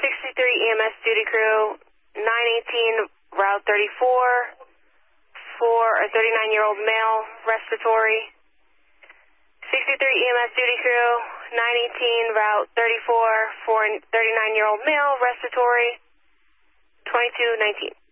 63 EMS duty crew, 918 Route 34, for a 39-year-old male, respiratory. 63 EMS duty crew, 918 Route 34, for a 39-year-old male, respiratory, 2219.